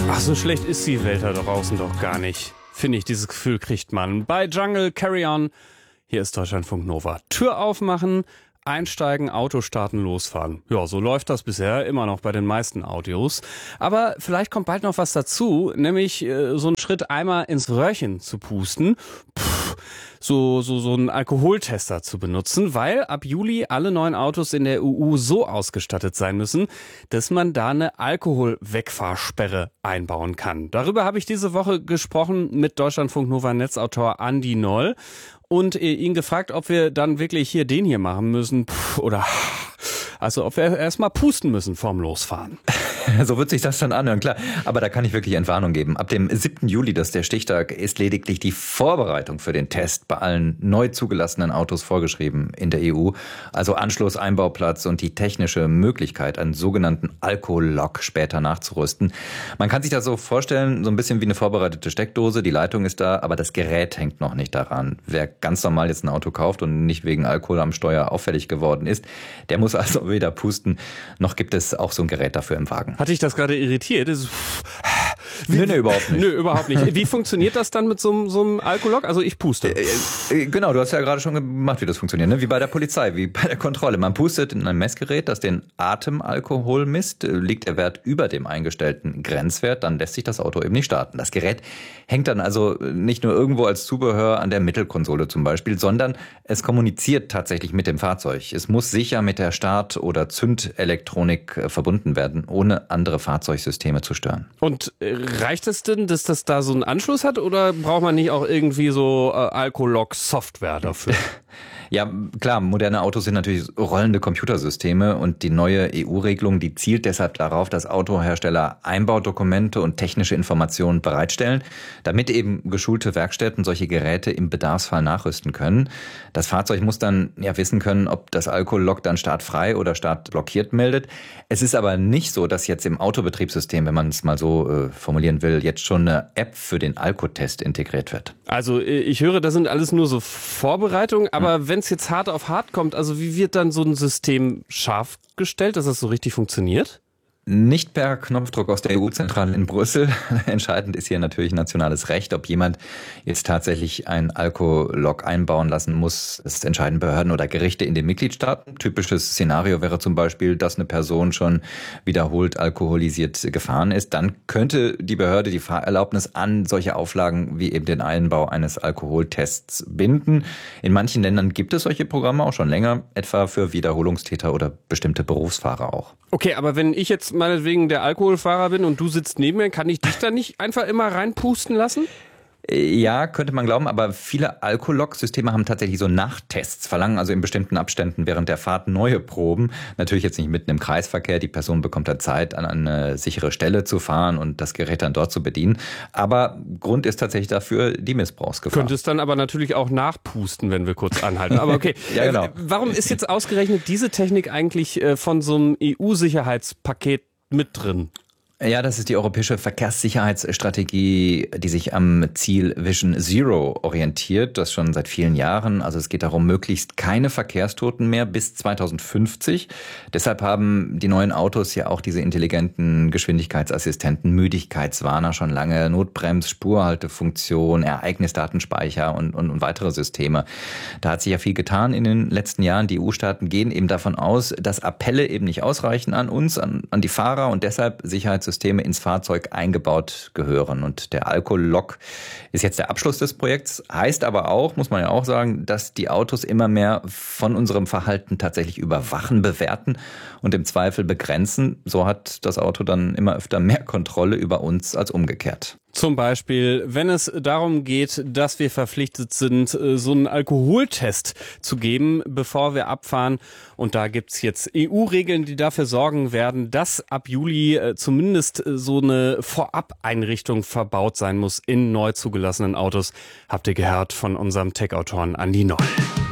Ach, so schlecht ist die Welt da draußen doch gar nicht. Finde ich, dieses Gefühl kriegt man. Bei Jungle, Carry On. Hier ist Deutschlandfunk Nova. Tür aufmachen, einsteigen, Auto starten, losfahren. Ja, so läuft das bisher immer noch bei den meisten Audios. Aber vielleicht kommt bald noch was dazu, nämlich so einen Schritt einmal ins Röhrchen zu pusten. So einen Alkoholtester zu benutzen, weil ab Juli alle neuen Autos in der EU so ausgestattet sein müssen, dass man da eine Alkoholwegfahrsperre einbauen kann. Darüber habe ich diese Woche gesprochen mit Deutschlandfunk Nova Netzautor Andi Noll und ihn gefragt, ob wir dann wirklich den hier machen müssen also ob wir erstmal pusten müssen vorm Losfahren. So wird sich das dann anhören, klar. Aber da kann ich wirklich Entwarnung geben. Ab dem 7. Juli, das ist der Stichtag, ist lediglich die Vorbereitung für den Test bei allen neu zugelassenen Autos vorgeschrieben in der EU. Also Anschluss, Einbauplatz und die technische Möglichkeit, einen sogenannten Alkolog später nachzurüsten. Man kann sich das so vorstellen, so ein bisschen wie eine vorbereitete Steckdose. Die Leitung ist da, aber das Gerät hängt noch nicht daran. Wer ganz normal jetzt ein Auto kauft und nicht wegen Alkohol am Steuer auffällig geworden ist, der muss also weder pusten, noch gibt es auch so ein Gerät dafür im Wagen. Hat dich das gerade irritiert? Nee, überhaupt nicht. Nö, überhaupt nicht. Wie funktioniert das dann mit so einem Alkolog? Also ich puste. Genau, du hast ja gerade schon gemacht, wie das funktioniert, ne? Wie bei der Polizei, wie bei der Kontrolle. Man pustet in ein Messgerät, das den Atemalkohol misst. Liegt der Wert über dem eingestellten Grenzwert, dann lässt sich das Auto eben nicht starten. Das Gerät hängt dann also nicht nur irgendwo als Zubehör an der Mittelkonsole zum Beispiel, sondern es kommuniziert tatsächlich mit dem Fahrzeug. Es muss sicher mit der Start- oder Zündelektronik verbunden werden, ohne andere Fahrzeugsysteme zu stören. Und reicht es denn, dass das da so einen Anschluss hat oder braucht man nicht auch irgendwie so Alkolog-Software dafür? Ja, klar, moderne Autos sind natürlich rollende Computersysteme und die neue EU-Regelung, die zielt deshalb darauf, dass Autohersteller Einbaudokumente und technische Informationen bereitstellen, damit eben geschulte Werkstätten solche Geräte im Bedarfsfall nachrüsten können. Das Fahrzeug muss dann wissen können, ob das Alkolog dann startfrei oder startblockiert meldet. Es ist aber nicht so, dass jetzt im Autobetriebssystem, wenn man es mal so formulieren will, jetzt schon eine App für den Alkotest integriert wird. Also ich höre, das sind alles nur so Vorbereitungen, aber wenn es jetzt hart auf hart kommt, also wie wird dann so ein System scharf gestellt, dass das so richtig funktioniert? Nicht per Knopfdruck aus der EU-Zentrale in Brüssel. Entscheidend ist hier natürlich nationales Recht. Ob jemand jetzt tatsächlich ein Alkolog einbauen lassen muss, das entscheiden Behörden oder Gerichte in den Mitgliedstaaten. Typisches Szenario wäre zum Beispiel, dass eine Person schon wiederholt alkoholisiert gefahren ist. Dann könnte die Behörde die Fahrerlaubnis an solche Auflagen wie eben den Einbau eines Alkoholtests binden. In manchen Ländern gibt es solche Programme auch schon länger, etwa für Wiederholungstäter oder bestimmte Berufsfahrer auch. Okay, aber wenn ich jetzt meinetwegen der Alkoholfahrer bin und du sitzt neben mir, kann ich dich da nicht einfach immer reinpusten lassen? Ja, könnte man glauben, aber viele Alkolog-Systeme haben tatsächlich so Nachtests, verlangen also in bestimmten Abständen während der Fahrt neue Proben. Natürlich jetzt nicht mitten im Kreisverkehr, die Person bekommt da Zeit, an eine sichere Stelle zu fahren und das Gerät dann dort zu bedienen. Aber Grund ist tatsächlich dafür die Missbrauchsgefahr. Könnte es dann aber natürlich auch nachpusten, wenn wir kurz anhalten. Aber okay, ja, genau. Warum ist jetzt ausgerechnet diese Technik eigentlich von so einem EU-Sicherheitspaket mit drin? Ja, das ist die europäische Verkehrssicherheitsstrategie, die sich am Ziel Vision Zero orientiert, das schon seit vielen Jahren. Also es geht darum, möglichst keine Verkehrstoten mehr bis 2050. Deshalb haben die neuen Autos ja auch diese intelligenten Geschwindigkeitsassistenten, Müdigkeitswarner schon lange, Notbrems, Spurhaltefunktion, Ereignisdatenspeicher und weitere Systeme. Da hat sich ja viel getan in den letzten Jahren. Die EU-Staaten gehen eben davon aus, dass Appelle eben nicht ausreichen an uns, an die Fahrer und deshalb Sicherheitssysteme ins Fahrzeug eingebaut gehören. Und der Alkolog ist jetzt der Abschluss des Projekts, heißt aber auch, muss man ja auch sagen, dass die Autos immer mehr von unserem Verhalten tatsächlich überwachen, bewerten und im Zweifel begrenzen. So hat das Auto dann immer öfter mehr Kontrolle über uns als umgekehrt. Zum Beispiel, wenn es darum geht, dass wir verpflichtet sind, so einen Alkoholtest zu geben, bevor wir abfahren. Und da gibt's jetzt EU-Regeln, die dafür sorgen werden, dass ab Juli zumindest so eine Vorab-Einrichtung verbaut sein muss in neu zugelassenen Autos. Habt ihr gehört von unserem Tech-Autoren Andi Noll.